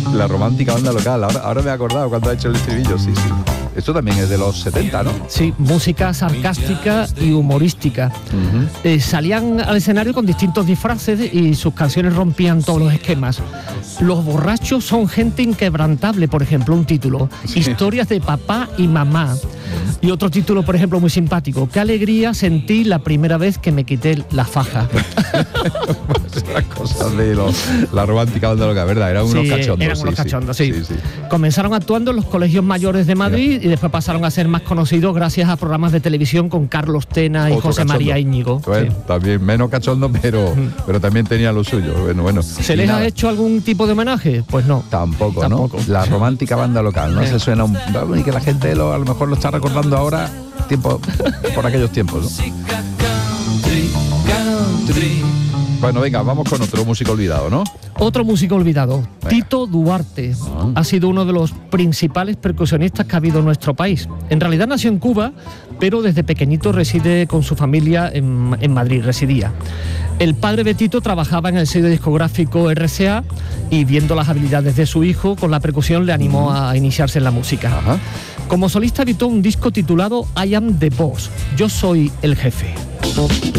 La romántica banda local. Ahora me he acordado cuando ha hecho el estribillo, sí. Esto también es de los 70, ¿no? Sí, música sarcástica y humorística. Salían al escenario con distintos disfraces y sus canciones rompían todos los esquemas. Los borrachos son gente inquebrantable, por ejemplo, un título. Sí. Historias de papá y mamá. Y otro título, por ejemplo, muy simpático. Qué alegría sentí la primera vez que me quité la faja. Pues las cosas de la romántica banda local, ¿verdad? Eran unos cachondos. Eran unos cachondos, sí. Comenzaron actuando en los colegios mayores de Madrid y después pasaron a ser más conocidos gracias a programas de televisión con Carlos Tena y Otro José cachondo. María Íñigo. Bueno, también menos cachondo, pero también tenía lo suyo. Bueno. ¿Se les ha hecho algún tipo de homenaje? Pues no. Tampoco. ¿No? La romántica banda local, ¿no? Se suena y que la gente a lo mejor lo está recordando ahora, por aquellos tiempos, ¿no? Bueno, venga, vamos con otro músico olvidado, ¿no? Otro músico olvidado, venga. Tito Duarte. Ha sido uno de los principales percusionistas que ha habido en nuestro país. En realidad nació en Cuba, pero desde pequeñito reside con su familia en Madrid, residía. El padre de Tito trabajaba en el sello discográfico RCA y viendo las habilidades de su hijo con la percusión le animó a iniciarse en la música. Ajá. Como solista editó un disco titulado I Am the Boss, Yo Soy el Jefe.